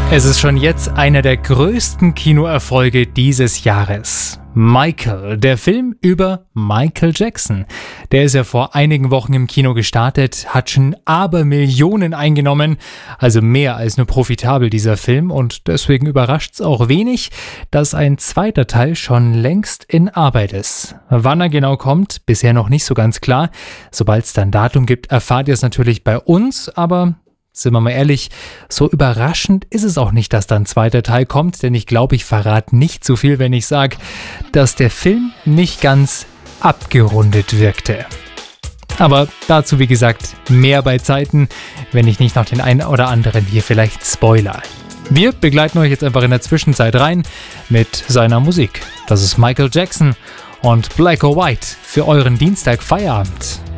Es ist schon jetzt einer der größten Kinoerfolge dieses Jahres. Michael, der Film über Michael Jackson. Der ist ja vor einigen Wochen im Kino gestartet, hat schon Abermillionen eingenommen, also mehr als nur profitabel dieser Film, und deswegen überrascht es auch wenig, dass ein zweiter Teil schon längst in Arbeit ist. Wann er genau kommt, bisher noch nicht so ganz klar. Sobald es dann Datum gibt, erfahrt ihr es natürlich bei uns, aber sind wir mal ehrlich, so überraschend ist es auch nicht, dass da ein zweiter Teil kommt, denn ich glaube, ich verrate nicht zu viel, wenn ich sage, dass der Film nicht ganz abgerundet wirkte. Aber dazu, wie gesagt, mehr bei Zeiten, wenn ich nicht noch den einen oder anderen hier vielleicht spoiler. Wir begleiten euch jetzt einfach in der Zwischenzeit rein mit seiner Musik. Das ist Michael Jackson und Black or White für euren Dienstag Feierabend.